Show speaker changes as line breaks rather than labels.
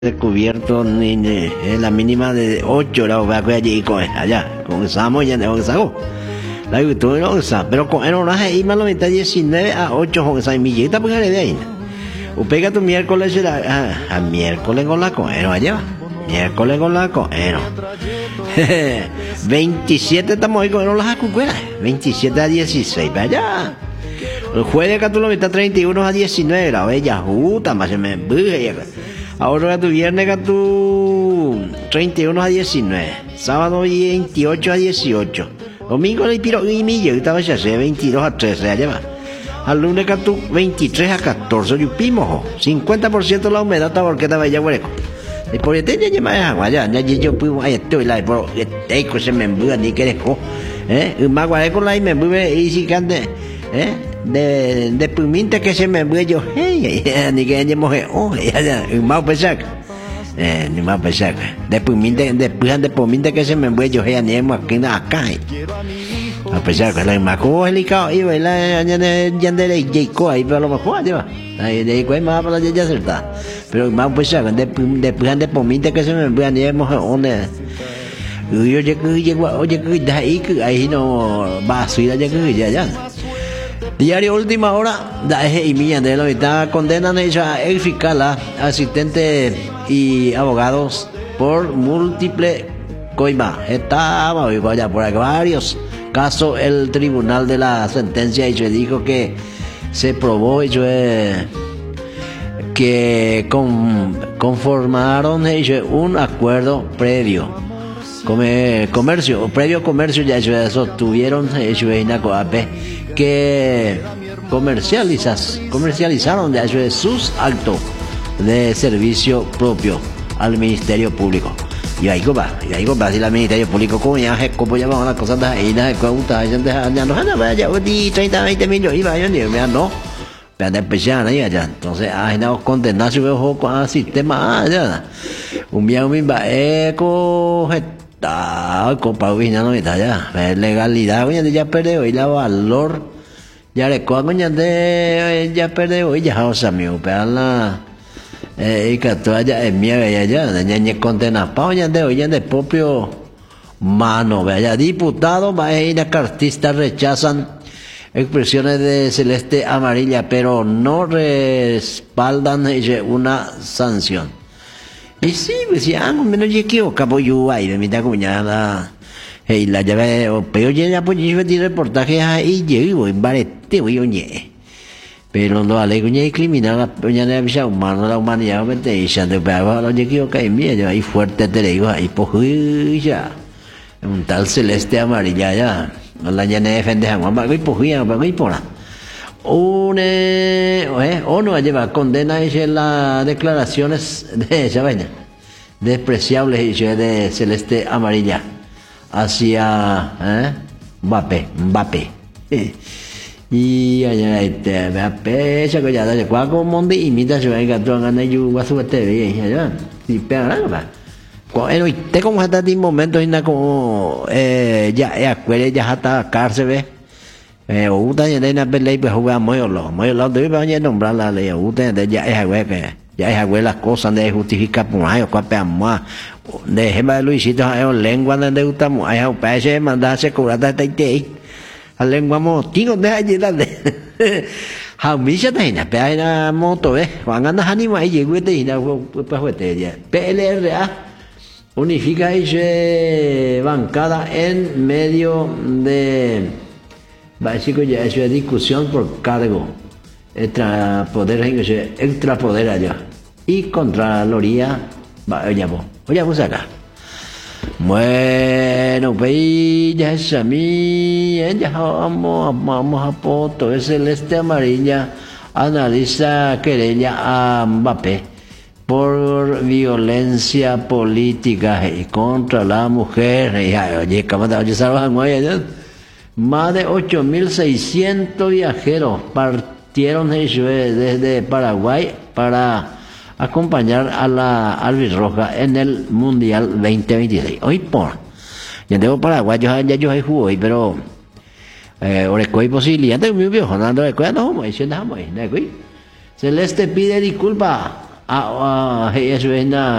descubierto en la mínima de 8 grados, vea que allí con allá, comenzamos ya de sago. La YouTube no usa, pero con el horaje y más lo mitad 19 a 8 con esa millita porque le de ahí. O pega tu miércoles a miércoles con la coero allá. Miércoles con la coero. 27 estamos ahí con las acucuelas. 27 a 16 para allá. El jueves acá tú lo mitad 31 a 19 grados, ella justa, más se me bugue. Ahora tu viernes que tu 31 a 19, sábado 28 a 18, domingo le piro y millo, estaba ya 22 a 13, allá va. Al lunes que tu 23 a 14, yo pimo, 50% la humedad está porque estaba ya hueco. Y por este ya me agua ya yo puedo ahí estoy la por este que se me embuga ni que dejo, más guareco la y me embugue y si cante, de pimenta que se me embugue yo, ni que ella moje, ya más pesaca. Ni más pesaca. De pimenta que se me embugue yo, ni hemos aquí acá. A pesar que la más como delicado y baila ya de Jacob ahí pero lo mejor ya va ahí de Jacob más para ya acertar pero más pues ya de pomita que se me vean ya hemos una yo ya que ahí no va a subir ya diario última hora da y milla de lo está condenan ella el fiscal asistente y abogados por múltiple coima estaba hoy vaya por aquí varios caso el tribunal de la sentencia y se dijo que se probó que conformaron un acuerdo previo previo comercio ya eso tuvieron que comercializaron ya sus actos de servicio propio al Ministerio Público. Y ahí va, si la Ministerio Público como ya vamos a las cosas de ahí, ya no vaya, 30, 20 millones, y vaya, no, pero especial ahí allá, entonces, no condenar su ojo con el sistema allá, un va, compa, no está allá, legalidad, ya perdió, y la valor, ya le cojo, ya perdió, y ya, o sea, mi y que tú allá en mía allá ni condena pa oye de propio mano vaya diputado vaina cartistas rechazan expresiones de celeste amarilla pero no respaldan una sanción y sí pues ya menos yo equivoco yo ahí de mi cuñada y la llave pero ya pues yo di reportaje ahí llego en barete voy oye pero no ale cuña y criminal cuña de avisa humano la humanidad vete y se de pava lo que cae mía ya ahí fuerte te digo ahí ya un tal celeste amarilla ya la ya ne defende a mamá y pojía para y por o no lleva condena y las declaraciones de esa vaina despreciables y de celeste amarilla hacia Mbappé y allá te ve a pecha que ya da cuaco monde imita se va a gato ganar yo va a subir TV allá y pega va bueno y te como hasta de momento ina como ya acuerdo ya hasta cárcel ve uta ya de na pelea pues jugamos lo de va a nombrar la ley uta ya es agüe que ya es agüe las cosas de justificar por ahí o cuapa más de jema Luisito es lengua de utamos hay un pese mandarse cobrar hasta ahí a lengua motivo de allí dale hamisha taina peina moto Juan anda anima ahí llegó te ina pues juetería PLRA unifica y bancada en medio de básico ya es discusión por cargo extra poder allá y contraloría oye vos acá bueno, pues ya es a mí, ya vamos a foto, es celeste amarilla, analiza querella a Mbappé por violencia política y contra la mujer. Oye, más de 8.600 viajeros partieron desde Paraguay para acompañar a la albirroja en el Mundial 2026. Hoy por ya tengo Paraguay, yo jugo hoy, pero ahora hay posibilidad de mi viejo, no no, Celeste pide disculpas eso es nada.